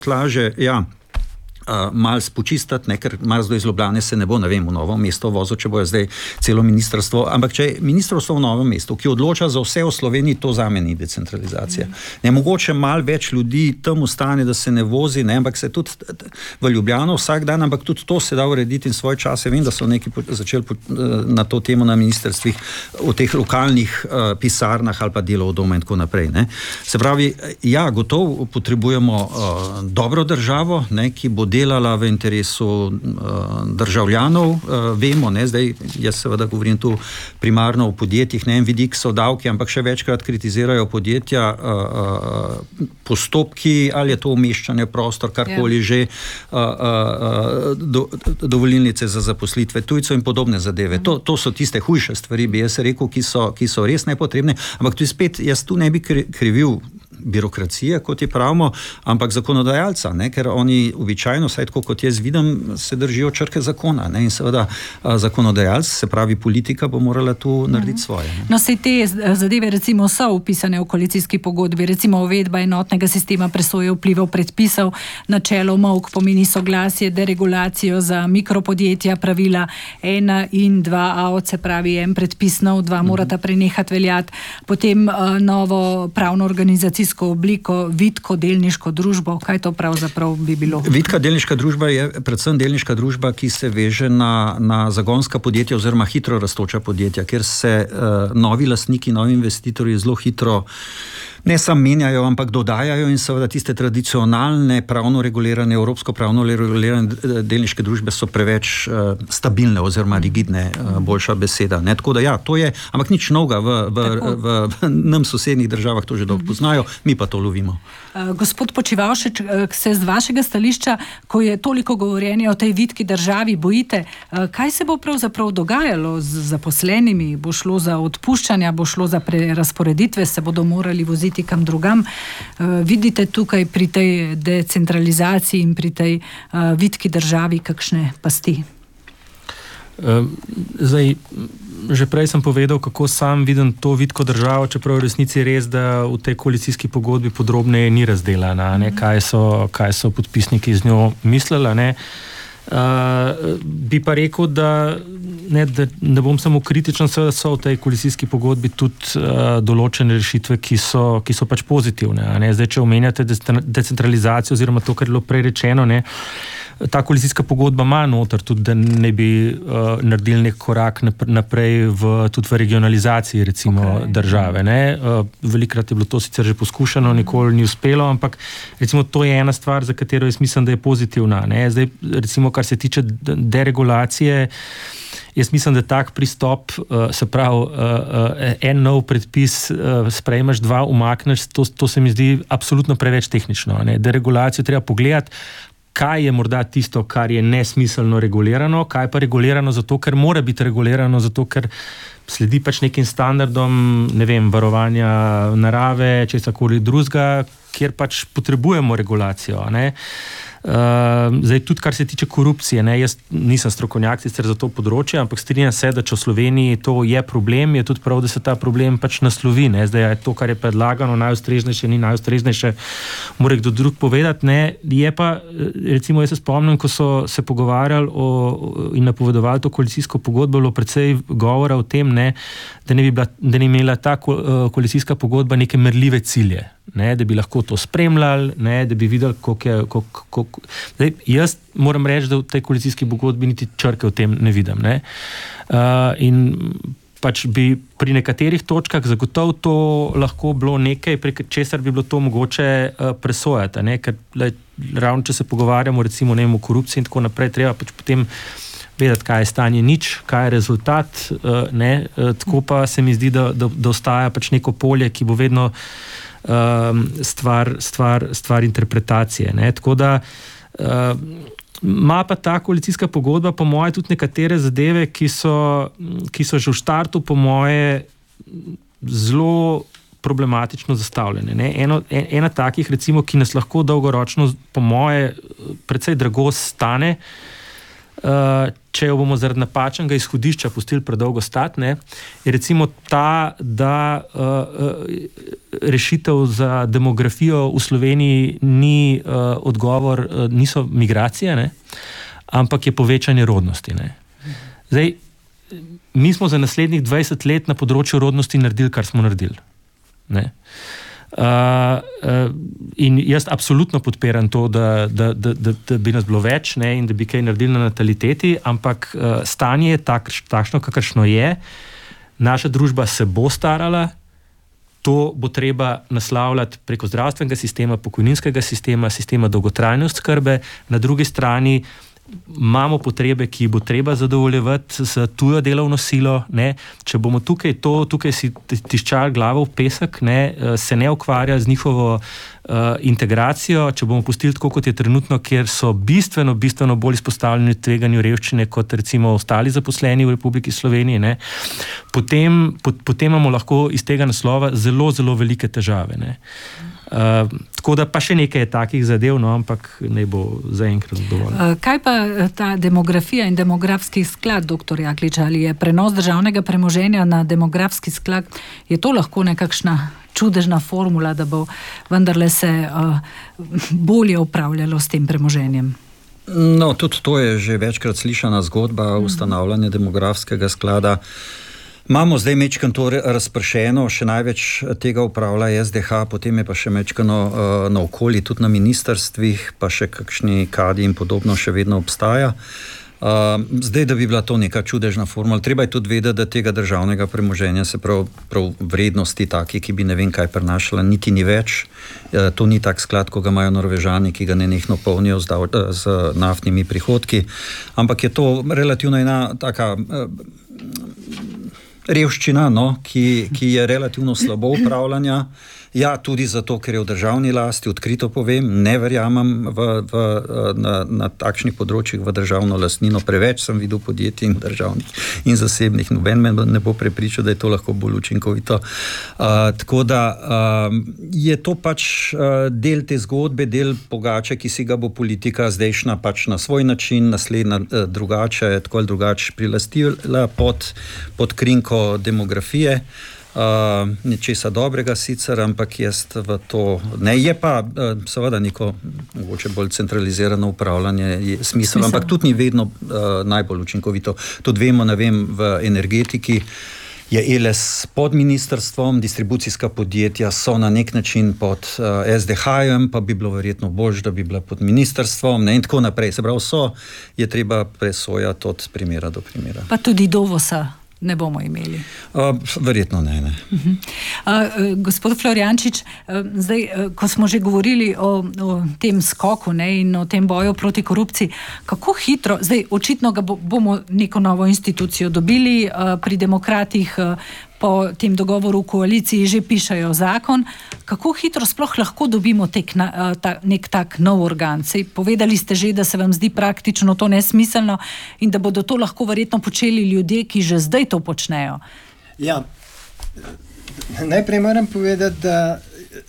laže, malo spočistati, ker malo do iz Ljubljane se ne bo, v Novo mesto vozil, če bojo zdaj celo ministrstvo, ampak če je ministrstvo v Novem mestu, ki odloča za vse v Sloveniji, to zame ni decentralizacija. Mogoče malo več ljudi tam ostane, da se ne vozi, ampak se tudi v Ljubljano vsak dan, ampak tudi to se da urediti in svoj čas. Vem, da so neki začeli na to temo na ministrstvih v teh lokalnih pisarnah ali pa delov doma in tako naprej. Se pravi, gotovo potrebujemo dobro državo, ki bo delala v interesu državljanov. Vemo, zdaj jaz seveda govorim tu primarno o podjetjih, en vidik so davki, ampak še večkrat kritizirajo podjetja, postopki, ali je to umeščanje prostor, karkoli že, dovolilnice za zaposlitve tujcev in podobne zadeve. To so tiste hujše stvari, bi jaz rekel, ki so res nepotrebne, ampak tu spet, jaz tu ne bi krivil birokracije, kot je pravimo, ampak zakonodajalca, ker oni običajno, saj tako kot jaz vidim, se držijo črke zakona, in seveda zakonodajalc, se pravi politika, bo morala tu narediti svoje. No, sej te zadeve recimo so upisane v koalicijski pogodbi, recimo uvedba enotnega sistema presoje vplivov predpisov, načelo MOVK pomeni soglasje, deregulacijo za mikropodjetja, pravila 1 in 2A, se pravi en predpis nov, 2 morata prenehati veljati, potem novo pravno organizacijsko obliko, vitko delniško družbo. Kaj to pravzaprav bi bilo? Vitka delniška družba je predvsem delniška družba, ki se veže na zagonska podjetja oziroma hitro rastoča podjetja, kjer se novi lastniki, novi investitorji zelo hitro ne samo menjajo, ampak dodajajo in seveda tiste tradicionalne pravno regulirane, evropsko pravno regulirane delniške družbe so preveč stabilne oziroma rigidne, boljša beseda. Tako da to je, ampak nič novega v nam sosednjih državah to že dolgo poznajo, mi pa to lovimo. Gospod Počivavšek, se z vašega stališča, ko je toliko govorjenja o tej vitki državi, bojite, kaj se bo pravzaprav dogajalo z zaposlenimi? Bo šlo za odpuščanja, bo šlo za prerazporeditve, se bodo morali voziti kam drugam? Vidite tukaj pri tej decentralizaciji in pri tej vitki državi kakšne pasti? Zdaj, že prej sem povedal, kako sam vidim to vitko državo, čeprav v resnici res, da v tej koalicijski pogodbi podrobneje ni razdelana, kaj so podpisniki z njo mislili. Bi pa rekel, da ne bom samo kritičen, seveda so v tej koalicijski pogodbi tudi določene rešitve, ki so pač pozitivne. Zdaj, če omenjate decentralizacijo oziroma to, kar je bilo prej rečeno, ta koalicijska pogodba ima noter tudi, da ne bi naredili nek korak naprej tudi v regionalizaciji recimo države. Velikrat je bilo to sicer že poskušano, nikoli ni uspelo, ampak recimo to je ena stvar, za katero jaz mislim, da je pozitivna. Zdaj, recimo, kar se tiče deregulacije, jaz mislim, da tak pristop, se pravi, en nov predpis sprejmeš, 2 umakneš, to se mi zdi absolutno preveč tehnično. Deregulacijo treba pogledati, kaj je morda tisto, kar je nesmiselno regulirano, kaj pa regulirano zato, ker mora biti regulirano, zato, ker sledi pač nekim standardom, varovanja narave, česarkoli drugega, kjer pač potrebujemo regulacijo. Zdaj, tudi kar se tiče korupcije, jaz nisem strokovnjak sicer za to področje, ampak strinjam se, da če v Sloveniji to je problem, je tudi prav, da se ta problem pač naslovi. Zdaj je to, kar je predlagano, najustreznejše, ni najustreznejše, mora kdo drug povedati. Je pa, recimo, jaz se spomnim, ko so se pogovarjali in napovedovali to koalicijsko pogodbo, bilo precej govora o tem, da ne bi imela ta koalicijska pogodba neke merljive cilje. Da bi lahko to spremljali, da bi videli, koliko. Zdaj, jaz moram reči, da v tej koalicijski pogodbi niti črke o tem ne vidim. In pač bi pri nekaterih točkah zagotovo to lahko bilo nekaj, prek česar bi bilo to mogoče presojati. Ker ravno, če se pogovarjamo recimo o korupciji in tako naprej, treba pač potem vedeti, kaj je stanje nič, kaj je rezultat. Tako pa se mi zdi, da ostaja pač neko polje, ki bo vedno stvar interpretacije. Tako da ima pa ta koalicijska pogodba po moje tudi nekatere zadeve, ki so že v štartu po moje zelo problematično zastavljene. Ena takih recimo, ki nas lahko dolgoročno po moje precej drago stane, če jo bomo zaradi napačnega izhodišča pustili predolgo stati, je recimo ta, da rešitev za demografijo v Sloveniji ni odgovor, niso migracije, ampak je povečanje rodnosti. Zdaj, mi smo za naslednjih 20 let na področju rodnosti naredili, kar smo naredili. In jaz absolutno podpiram to, da bi nas bilo več in da bi kaj naredili na nataliteti, ampak stanje je takšno, kakršno je. Naša družba se bo starala, to bo treba naslavljati preko zdravstvenega sistema, pokojninskega sistema, sistema dolgotrajne oskrbe, na drugi strani imamo potrebe, ki bo treba zadovoljevati z tujo delovno silo. Če bomo tukaj si tiščali glavo v pesek, se ne ukvarja z njihovo integracijo, če bomo pustili tako, kot je trenutno, kjer so bistveno bolj izpostavljeni tveganju revščine kot recimo ostali zaposleni v Republiki Sloveniji, potem imamo lahko iz tega naslova zelo, zelo velike težave. Tako da pa še nekaj je takih zadev, ampak ne bo zaenkrat dovolj. Kaj pa ta demografija in demografski sklad, dr. Jaklič, ali je prenos državnega premoženja na demografski sklad, je to lahko nekakšna čudežna formula, da bo vendarle se bolje upravljalo s tem premoženjem? No, tudi to je že večkrat slišana zgodba ustanavljanja demografskega sklada. Imamo zdaj mečkano to razpršeno, še največ tega upravlja SDH, potem je pa še mečkano na okolji, tudi na ministrstvih, pa še kakšni kadi in podobno še vedno obstaja. Zdaj, da bi bila to neka čudežna formula, treba je tudi vedeti, da tega državnega premoženja, se prav vrednosti taki, ki bi ne vem kaj prinašala, niti ni več. To ni tak sklad, ko ga imajo Norvežani, ki ga nenehno polnijo z naftnimi prihodki, ampak je to relativno ena taka revščina, ki je relativno slabo upravljanja. Ja, tudi zato, ker je v državni lasti, odkrito povem, ne verjamem na takšnih področjih v državno lastnino. Preveč sem videl podjetij in državnih in zasebnih. Noben me ne bo prepričal, da je to lahko bolj učinkovito. Tako da je to pač del te zgodbe, del pogače, ki si ga bo politika zdajšnja pač na svoj način, naslednja drugače, tako ali drugače prilastila pod krinko demografije. Nečesa dobrega sicer, ampak jaz v to ne. Je pa seveda neko mogoče bolj centralizirano upravljanje smisel, ampak tudi ni vedno najbolj učinkovito. Tudi vemo, v energetiki je ELES pod ministrstvom, distribucijska podjetja so na nek način pod SDH-jem, pa bi bilo verjetno boljše, da bi bila pod ministrstvom, in tako naprej. Se pravi, je treba presojati od primera do primera. Pa tudi dovosa ne bomo imeli. Verjetno ne. Gospod Florjančič, zdaj, ko smo že govorili o tem skoku in o tem boju proti korupciji, kako hitro, zdaj očitno ga bomo neko novo institucijo dobili, pri demokratih po tem dogovoru v koaliciji že pišajo zakon, kako hitro sploh lahko dobimo nek tak nov organ? Povedali ste že, da se vam zdi praktično to nesmiselno in da bodo to lahko verjetno počeli ljudje, ki že zdaj to počnejo. Ja, najprej moram povedati, da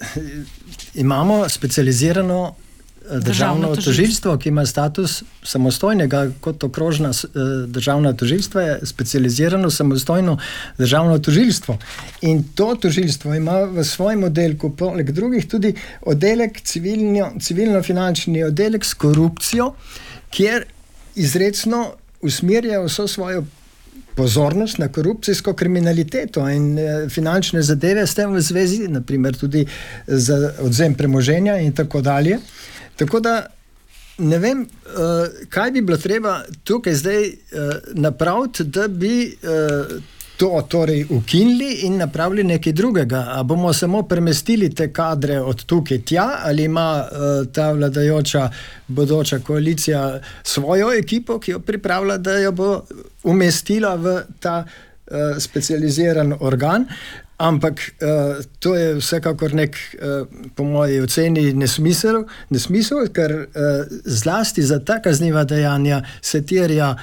imamo specializirano državno tožilstvo, ki ima status samostojnega kot okrožna državna tožilstva, je specializirano samostojno državno tožilstvo. In to tožilstvo ima v svojem oddelku poleg drugih tudi oddelek civilno-finančni oddelek s korupcijo, kjer izrecno usmerjajo vso svojo pozornost na korupcijsko kriminaliteto in finančne zadeve s tem v zvezi, naprimer tudi za odvzem premoženja in tako dalje. Tako da ne vem, kaj bi bilo treba tukaj zdaj napraviti, da bi to torej ukinili in napravili nekaj drugega. A bomo samo premestili te kadre od tukaj tja, ali ima ta vladajoča bodoča koalicija svojo ekipo, ki jo pripravlja, da jo bo umestila v ta specializiran organ. Ampak to je vsekakor nek, po moji oceni, nesmisel, ker zlasti za ta kazniva dejanja se terja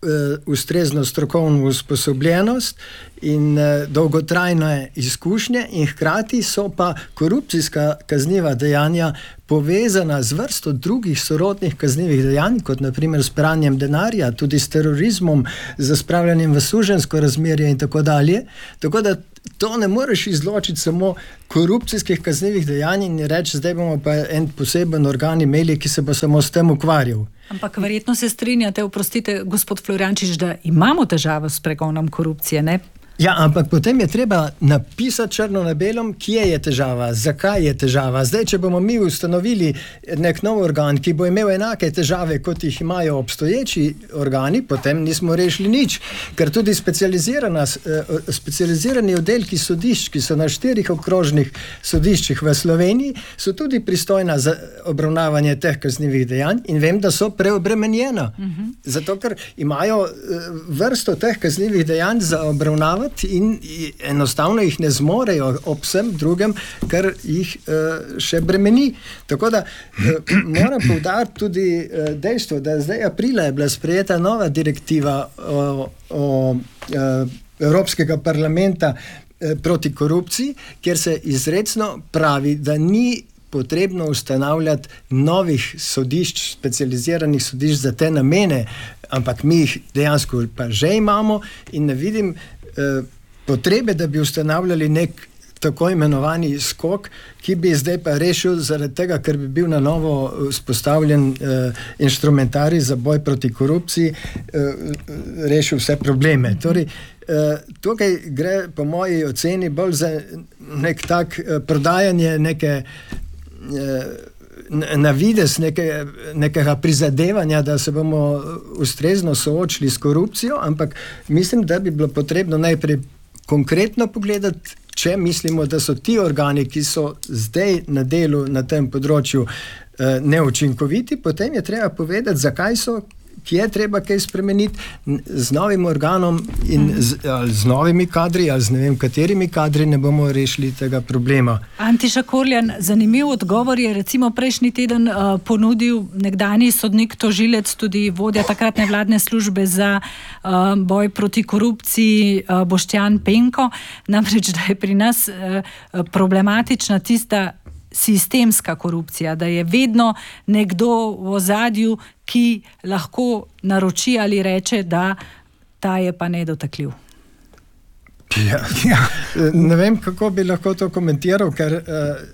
ustrezno strokovno usposobljenost in dolgotrajne izkušnje, in hkrati so pa korupcijska kazniva dejanja povezana z vrsto drugih sorodnih kaznivih dejanj, kot naprimer s pranjem denarja, tudi s terorizmom, z spravljanjem v suženjsko razmerje in tako dalje. Tako da to ne moreš izločiti samo korupcijskih kaznivih dejanj in reči, zdaj bomo pa en poseben organ imeli, ki se bo samo s tem ukvarjal. Ampak verjetno se strinjate, oprostite, gospod Florjančič, da imamo težavo s pregonom korupcije, ne? Ja, ampak potem je treba napisati črno na belem, kje je težava, zakaj je težava. Zdaj, če bomo mi ustanovili nek nov organ, ki bo imel enake težave, kot jih imajo obstoječi organi, potem nismo rešili nič. Ker tudi specializirani oddelki sodišč, ki so na 4 okrožnih sodiščih v Sloveniji, so tudi pristojna za obravnavanje teh kaznivih dejanj in vem, da so preobremenjena. Zato, ker imajo vrsto teh kaznivih dejanj za obravnavati in enostavno jih ne zmorejo ob vsem drugem, kar jih še bremeni. Tako da moram poudariti tudi dejstvo, da zdaj aprila je bila sprejeta nova direktiva Evropskega parlamenta proti korupciji, kjer se izrecno pravi, da ni potrebno ustanavljati novih sodišč, specializiranih sodišč za te namene, ampak mi jih dejansko pa že imamo in ne vidim potrebe, da bi ustanavljali nek tako imenovani skok, ki bi zdaj pa rešil zaradi tega, ker bi bil na novo vzpostavljen inštrumentarij za boj proti korupciji, rešil vse probleme. Torej, tukaj gre po moji oceni bolj za nek tak prodajanje neke na vides nekega prizadevanja, da se bomo ustrezno soočili s korupcijo, ampak mislim, da bi bilo potrebno najprej konkretno pogledati, če mislimo, da so ti organi, ki so zdaj na delu na tem področju neučinkoviti, potem je treba povedati, zakaj so, kje je treba kaj spremeniti z novim organom in z novimi kadri ali z ne vem katerimi kadri ne bomo rešili tega problema. Antiša Korljan, zanimiv odgovor je recimo prejšnji teden ponudil nekdanji sodnik tožilec, tudi vodja takratne vladne službe za boj proti korupciji Boštjan Penko, namreč, da je pri nas problematična tista sistemska korupcija, da je vedno nekdo v ozadju, ki lahko naroči ali reče, da ta je pa nedotakljiv. Ja. Ne vem, kako bi lahko to komentiral, ker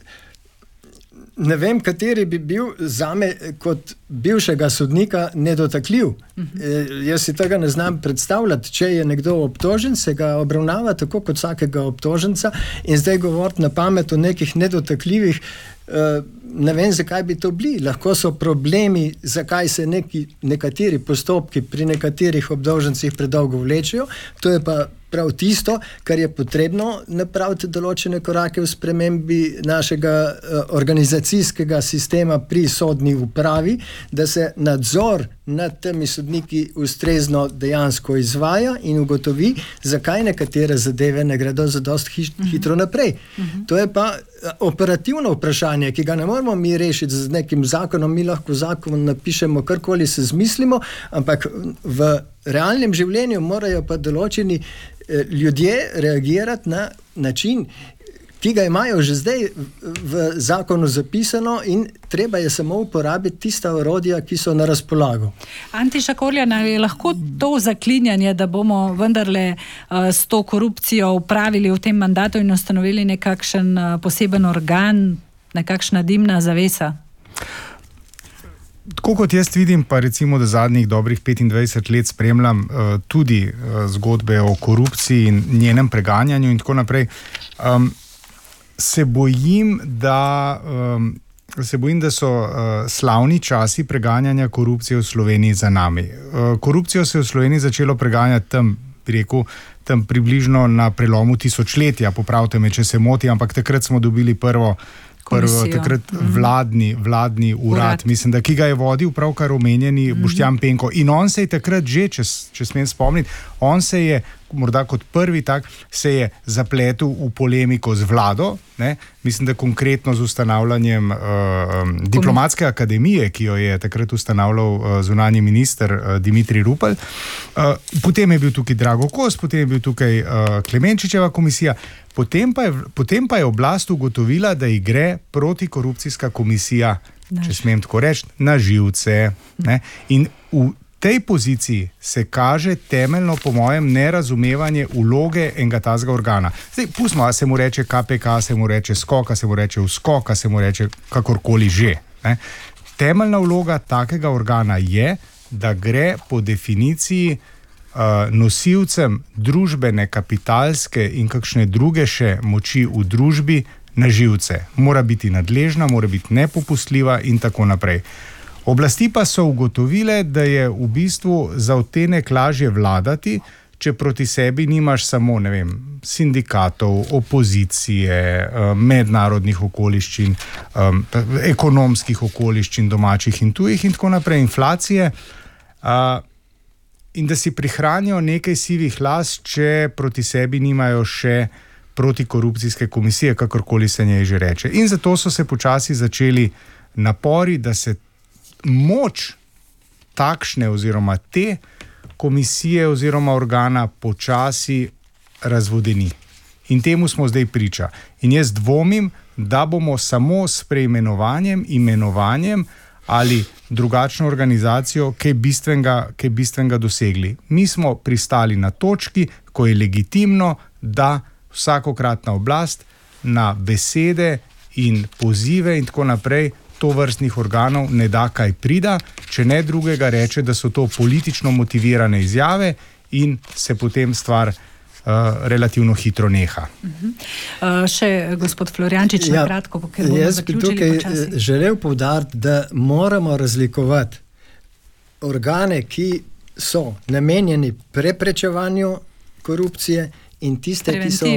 ne vem, kateri bi bil zame kot bivšega sodnika nedotakljiv. Jaz si tega ne znam predstavljati. Če je nekdo obtožen, se ga obravnava tako kot vsakega obtoženca in zdaj govoriti na pamet o nekih nedotakljivih, ne vem, zakaj bi to bili. Lahko so problemi, zakaj se nekateri postopki pri nekaterih obdolžencih predolgo vlečejo. To je pa prav tisto, kar je potrebno napraviti določene korake v spremembi našega organizacijskega sistema pri sodni upravi, da se nadzor nad temi sodniki ustrezno dejansko izvaja in ugotovi, zakaj nekatere zadeve ne gredo zadosti hitro naprej. To je pa operativno vprašanje, ki ga ne moramo mi rešiti z nekim zakonom, mi lahko zakon napišemo, karkoli se zmislimo, ampak v realnem življenju morajo pa določeni ljudje reagirati na način, ki ga imajo že zdaj v zakonu zapisano in treba je samo uporabiti tista orodja, ki so na razpolago. Antiša Korljan, je lahko to zaklinjanje, da bomo vendarle s to korupcijo upravili v tem mandatu in ustanovili nekakšen poseben organ, nekakšna dimna zavesa? Tako kot jaz vidim, pa recimo, da zadnjih dobrih 25 let spremljam tudi zgodbe o korupciji in njenem preganjanju in tako naprej, se bojim, da so slavni časi preganjanja korupcije v Sloveniji za nami. Korupcijo se je v Sloveniji začelo preganjati tam približno na prelomu tisočletja, popravite me, če se moti, ampak takrat smo dobili prvo takrat vladni urad, mislim, da ki ga je vodil pravkar omenjeni Boštjan Penko. In on se je takrat že, če smem spomniti, on se je morda kot prvi tak, se je zapletel v polemiko z vlado, ne? Mislim, da konkretno z ustanavljanjem diplomatske akademije, ki jo je takrat ustanavljal zunanji minister Dimitrij Rupel. Potem je bil tukaj Drago Kos, potem je bil tukaj Klemenčičeva komisija, potem pa je oblast ugotovila, da ji gre protikorupcijska komisija, če smem tako reči, na živce. Ne? In v tej poziciji se kaže temeljno, po mojem, nerazumevanje vloge enega tazga organa. Zdaj, pustimo, a se mu reče KPK, se mu reče skok, se mu reče vskok, se mu reče kakorkoli že. Ne? Temeljna vloga takega organa je, da gre po definiciji nosilcem družbene, kapitalske in kakšne druge še moči v družbi na živce. Mora biti nadležna, mora biti nepopustljiva in tako naprej. Oblasti pa so ugotovile, da je v bistvu za odtenek lažje vladati, če proti sebi nimaš samo, ne vem, sindikatov, opozicije, mednarodnih okoliščin, ekonomskih okoliščin, domačih in tujih in tako naprej, inflacije, in da si prihranijo nekaj sivih las, če proti sebi nimajo še protikorupcijske komisije, kakorkoli se njej že reče. In zato so se počasi začeli napori, da se moč takšne oziroma te komisije oziroma organa počasi razvodeni. In temu smo zdaj priča. In jaz dvomim, da bomo samo s preimenovanjem, imenovanjem ali drugačno organizacijo kaj bistvenega dosegli. Mi smo pristali na točki, ko je legitimno, da vsakokratna oblast na besede in pozive in tako naprej to vrstnih organov ne da kaj prida, če ne drugega reče, da so to politično motivirane izjave in se potem stvar relativno hitro neha. Še gospod Florjančič, na kratko, ker bomo zaključili počasi. Jaz bi tukaj želel poudariti, da moramo razlikovati organe, ki so namenjeni preprečevanju korupcije in tiste,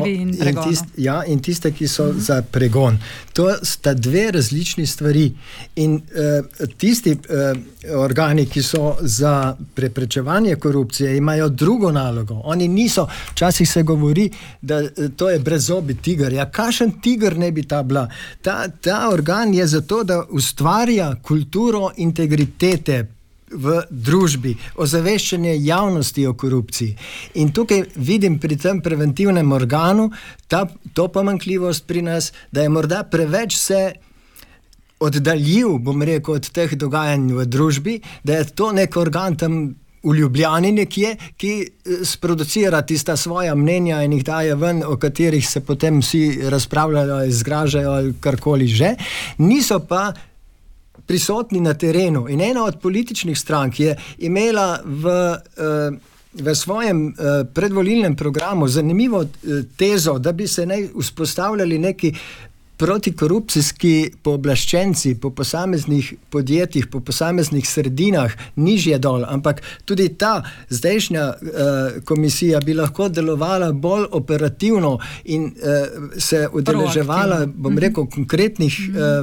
ki so za pregon. To sta dve različni stvari. In tisti organi, ki so za preprečevanje korupcije, imajo drugo nalogo. Oni niso, včasih se govori, da to je brezzobi tiger. Ja, kakšen tiger ne bi ta bila? Ta organ je zato, da ustvarja kulturo integritete v družbi, ozaveščanje javnosti o korupciji. In tukaj vidim pri tem preventivnem organu to pomanjkljivost pri nas, da je morda preveč se oddaljiv, bom rekel, od teh dogajanj v družbi, da je to nek organ tam v Ljubljani nekje, ki sproducira tista svoja mnenja in jih daje ven, o katerih se potem vsi razpravljajo, zgražajo ali karkoli že. Niso pa prisotni na terenu. In ena od političnih strank je imela v svojem predvolilnem programu zanimivo tezo, da bi se naj vzpostavljali neki protikorupcijski pooblaščenci po posameznih podjetjih, po posameznih sredinah, nižje dol, ampak tudi ta zdajšnja komisija bi lahko delovala bolj operativno in se udeleževala, bom rekel, konkretnih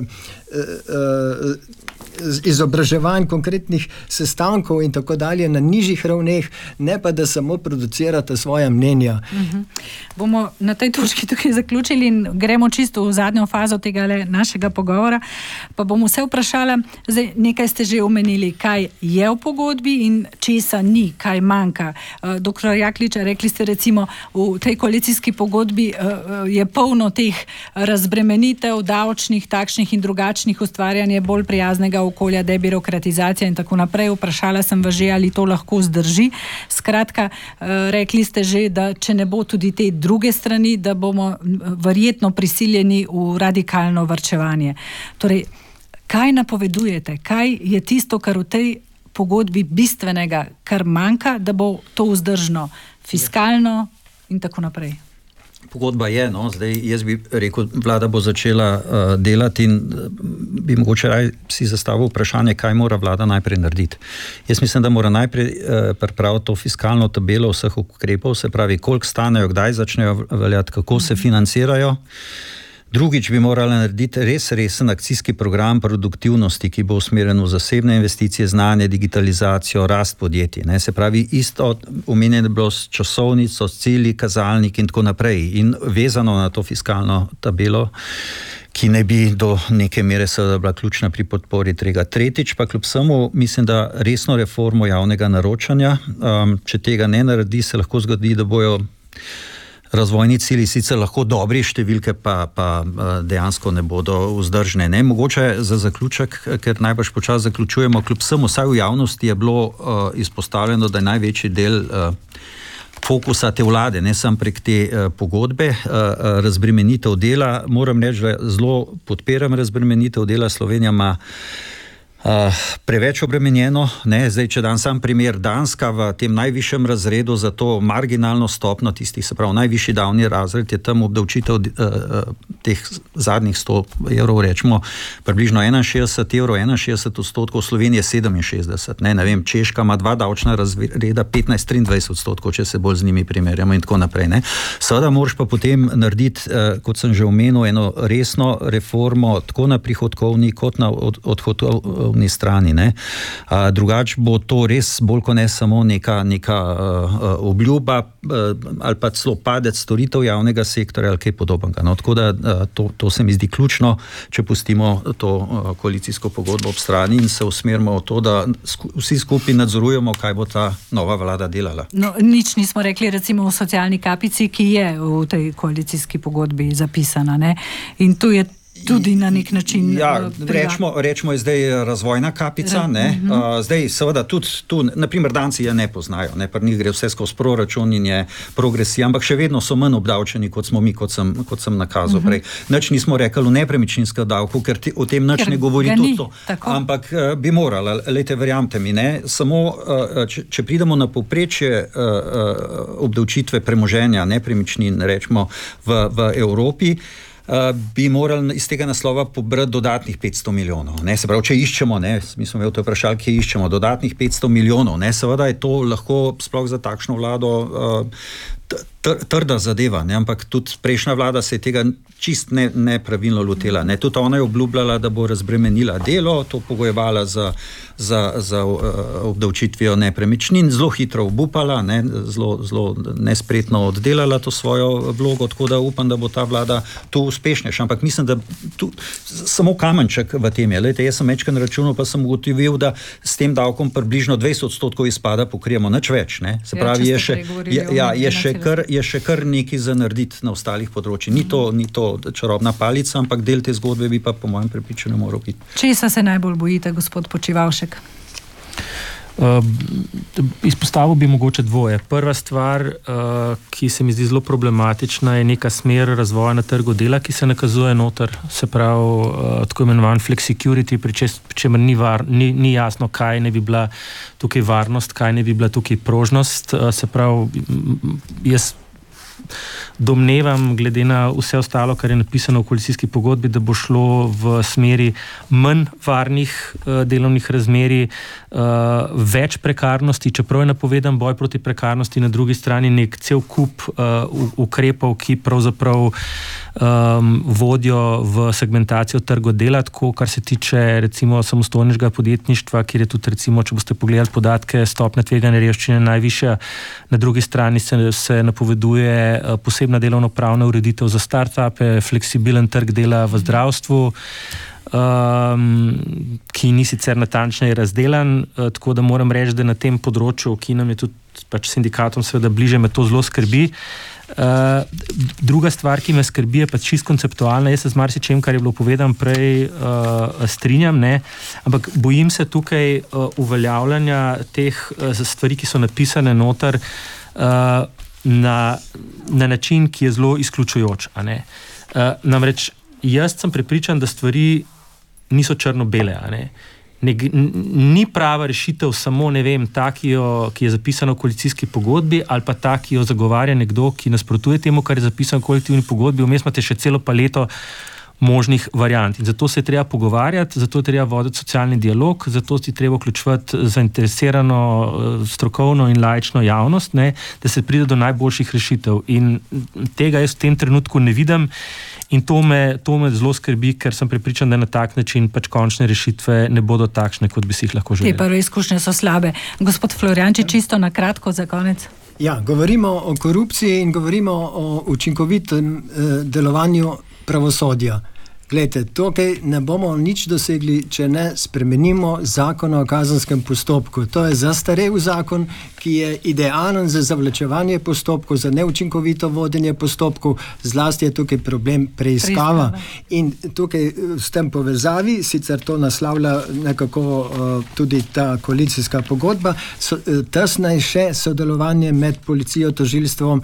izobraževanj, konkretnih sestankov in tako dalje na nižjih ravneh, ne pa da samo producirate svoja mnenja. Bomo na tej točki tukaj zaključili in gremo čisto v zadnjo fazo tega našega pogovora. Pa bom vse vprašala, zdaj nekaj ste že omenili, kaj je v pogodbi in česa ni, kaj manjka. Doktor Jaklič, rekli ste recimo, v tej koalicijski pogodbi je polno teh razbremenitev, davčnih, takšnih in drugačnih, ustvarjanje bolj prijaznega okolja, debirokratizacija in tako naprej. Vprašala sem vas že, ali to lahko zdrži. Skratka, rekli ste že, da če ne bo tudi te druge strani, da bomo verjetno prisiljeni v radikalno varčevanje. Torej, kaj napovedujete? Kaj je tisto, kar v tej pogodbi bistvenega, kar manjka, da bo to vzdržno, fiskalno in tako naprej? Pogodba je, zdaj jaz bi rekel, vlada bo začela delati in bi mogoče raj si zastavil vprašanje, kaj mora vlada najprej narediti. Jaz mislim, da mora najprej pripraviti to fiskalno tabelo vseh ukrepov, se pravi, koliko stanejo, kdaj začnejo veljati, kako se financirajo. Drugič bi morala narediti resen akcijski program produktivnosti, ki bo usmerjen v zasebne investicije, znanje, digitalizacijo, rast podjetij. Ne? Se pravi, isto omenjeno je bilo s časovnico, s cilji, kazalnik in tako naprej. In vezano na to fiskalno tabelo, ki ne bi do neke mere seveda bila ključna pri podpori tega. Tretjič pa kljub vsemu mislim, da resno reformo javnega naročanja, če tega ne naredi, se lahko zgodi, da bojo razvojni cilji sicer lahko dobri, številke pa dejansko ne bodo vzdržne. Ne? Mogoče za zaključek, ker najbrž počas zaključujemo, kljub vsemu, vsaj v javnosti je bilo izpostavljeno, da je največji del fokusa te vlade, ne samo prek te pogodbe, razbremenitev dela. Moram reči, da zelo podpiram razbremenitev dela. Slovenija ima preveč obremenjeno, ne, zdaj, če dam sam primer, Danska v tem najvišjem razredu za to marginalno stopno tistih, se pravi, najvišji davni razred je tam obdavčitev teh zadnjih 100 evrov, rečemo, približno 61%, Slovenije 67%, ne vem, Češka ima 2 davčna razreda 15-23%, če se bolj z njimi primerjamo in tako naprej, ne. Seveda moraš pa potem narediti, kot sem že omenil, eno resno reformo, tako na prihodkovni kot na odhodkovni strani, ne. Drugače bo to res bolj kot ne samo neka obljuba ali pa celo padec storitev javnega sektorja ali kaj podobnega. No, tako da to se mi zdi ključno, če pustimo to koalicijsko pogodbo ob strani in se usmerimo v to, da vsi skupaj nadzorujemo, kaj bo ta nova vlada delala. No, nič nismo rekli recimo o socialni kapici, ki je v tej koalicijski pogodbi zapisana, ne? In tu je tudi na nek način... Ja, rečemo je zdaj razvojna kapica, ne. Zdaj seveda tudi tu, naprimer Danci je ne poznajo, ne, pa njih gre vse skozi proračun in je progresija, ampak še vedno so manj obdavčeni, kot smo mi, kot sem nakazal prej. Nič nismo rekli o nepremičninskem davku, ker o tem nič ne govori tudi to. Ampak bi morali, lejte, verjamte mi, ne, samo če pridemo na povprečje obdavčitve premoženja, nepremičnin, rečemo, v Evropi, bi morali iz tega naslova pobrati dodatnih 500 milijonov. Ne? Se pravi, če iščemo, ne, mi smo imeli to vprašali, kje iščemo, dodatnih 500 milijonov, ne? Seveda je to lahko sploh za takšno vlado trda zadeva, ne? Ampak tudi prejšnja vlada se je tega čist nepravilno lotela. Ne? Tudi ona je obljubljala, da bo razbremenila delo, to pogojevala za obdavčitvijo nepremičnin, zelo hitro obupala, ne? Zelo nespretno oddelala to svojo vlogo, tako da upam, da bo ta vlada tu uspešnejša. Ampak mislim, da tu samo kamenček v tem je. Lejte, jaz sem večkrat računal, pa sem ugotovil, da s tem davkom približno 20% izpada pokrijemo, nič več. Ne? Se pravi, je še kar nekaj za narediti na ostalih področjih. Ni to čarobna palica, ampak del te zgodbe bi pa po mojem prepričanju moral biti. Česa se najbolj bojite, gospod Počivalšek? Izpostavil bi mogoče dvoje. Prva stvar, ki se mi zdi zelo problematična, je neka smer razvoja na trgu dela, ki se nakazuje noter, se pravi tako imenovan flexicurity, pri čemer ni jasno, kaj ne bi bila tukaj varnost, kaj ne bi bila tukaj prožnost. Se pravi, jaz domnevam, glede na vse ostalo, kar je napisano v koalicijski pogodbi, da bo šlo v smeri manj varnih delovnih razmerij, več prekarnosti, čeprav je napovedan boj proti prekarnosti, na drugi strani nek cel kup ukrepov, ki pravzaprav vodijo v segmentacijo trga dela, tako kar se tiče recimo samostojnega podjetništva, kjer je tudi recimo, če boste pogledali podatke, stopnja tveganja revščine najvišja, na drugi strani se napoveduje posebna delovnopravna ureditev za start-upe, fleksibilen trg dela v zdravstvu, ki ni sicer natančneje razdelan, tako da moram reči, da na tem področju, ki nam je tudi pač sindikatom seveda bliže, me to zelo skrbi. Druga stvar, ki me skrbi, je pa čisto konceptualna. Jaz se z marsičem, kar je bilo povedano prej, strinjam, ne, ampak bojim se tukaj uveljavljanja teh stvari, ki so napisane noter, na način, ki je zelo izključujoč. A ne. Namreč jaz sem prepričan, da stvari niso črno-bele. A ne. Ni prava rešitev samo, ne vem, ta, ki je zapisana v koalicijski pogodbi, ali pa ta, ki jo zagovarja nekdo, ki nasprotuje temu, kar je zapisano v kolektivni pogodbi. Vmes imate še celo paleto možnih variant. In zato se je treba pogovarjati, zato je treba voditi socialni dialog, zato je treba vključevati zainteresirano, strokovno in laično javnost, ne, da se pride do najboljših rešitev. In tega jaz v tem trenutku ne vidim in to me zelo skrbi, ker sem prepričan, da na tak način pač končne rešitve ne bodo takšne, kot bi si jih lahko želeli. Te prve izkušnje so slabe. Gospod Florjančič, čisto na kratko za konec. Ja, govorimo o korupciji in govorimo o učinkovitem delovanju pravosodja. Glejte, tukaj ne bomo nič dosegli, če ne spremenimo zakona o kazenskem postopku. To je zastarel zakon, ki je idealen za zavlačevanje postopkov, za neučinkovito vodenje postopkov, zlasti je tukaj problem preiskava. In tukaj s tem povezavi, sicer to naslavlja nekako tudi ta koalicijska pogodba, tesnejše sodelovanje med policijo, tožilstvom,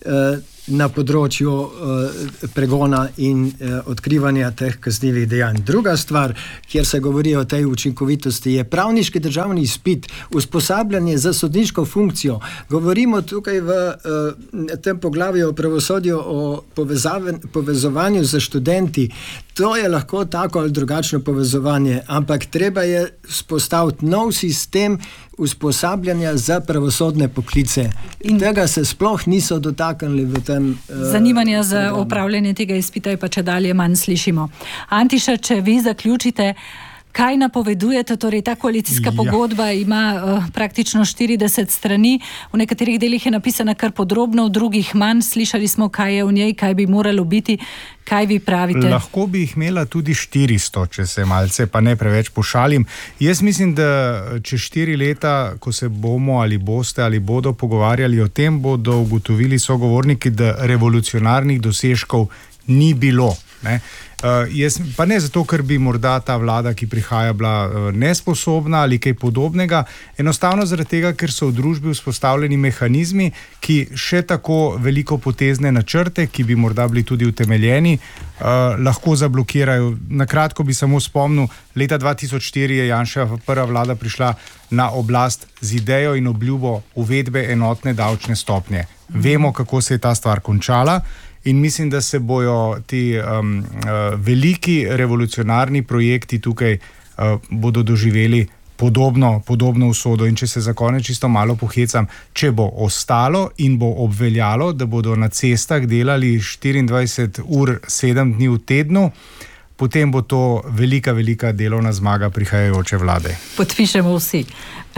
na področju pregona in odkrivanja teh kaznivih dejanj. Druga stvar, kjer se govori o tej učinkovitosti, je pravniški državni izpit, usposabljanje za sodniško funkcijo. Govorimo tukaj v tem poglavju o pravosodju o povezovanju z študenti. To je lahko tako ali drugačno povezovanje, ampak treba je spostaviti nov sistem usposabljanja za pravosodne poklice. In tega se sploh niso dotaknili v tem zanimanja za opravljanje tega izpita je pa čedalje manj slišimo. Antiša, če vi zaključite, kaj napovedujete? Torej, ta koalicijska pogodba ima praktično 40 strani, v nekaterih delih je napisana kar podrobno, v drugih manj. Slišali smo, kaj je v njej, kaj bi moralo biti. Kaj vi pravite? Lahko bi jih imela tudi 400, če se malce pa ne preveč pošalim. Jaz mislim, da čez 4 leta, ko se bomo ali boste ali bodo pogovarjali o tem, bodo ugotovili sogovorniki, da revolucionarnih dosežkov ni bilo. Ne? Jaz, pa ne zato, ker bi morda ta vlada, ki prihaja, bila nesposobna ali kaj podobnega, enostavno zaradi tega, ker so v družbi vzpostavljeni mehanizmi, ki še tako veliko potezne načrte, ki bi morda bili tudi utemeljeni, lahko zablokirajo. Na kratko bi samo spomnil, leta 2004 je Janševa prva vlada prišla na oblast z idejo in obljubo uvedbe enotne davčne stopnje. Vemo, kako se je ta stvar končala. In mislim, da se bojo ti veliki revolucionarni projekti tukaj bodo doživeli podobno usodo. In če se za konec čisto malo pohecam, če bo ostalo in bo obveljalo, da bodo na cestah delali 24 ur 7 dni v tednu, potem bo to velika delovna zmaga prihajajoče vlade. Podpišemo vsi.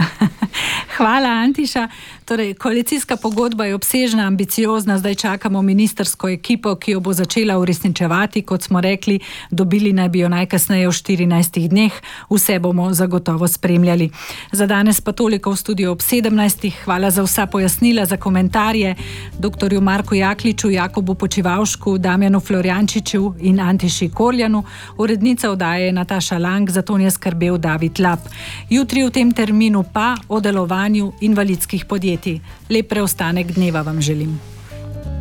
Hvala, Antiša. Torej, koalicijska pogodba je obsežna, ambiciozna, zdaj čakamo ministrsko ekipo, ki jo bo začela uresničevati, kot smo rekli, dobili naj bi jo najkasneje v 14 dneh, vse bomo zagotovo spremljali. Za danes pa toliko v studiu ob 17. Hvala za vsa pojasnila, za komentarje dr. Marku Jakliču, Jakobu Počivavšku, Damjanu Florjančiču in Antiši Korljanu. Urednica oddaje je Nataša Lang, za to je skrbel David Lap. Jutri v tem terminu pa o delovanju invalidskih podjetij. Lep preostanek dneva vam želim.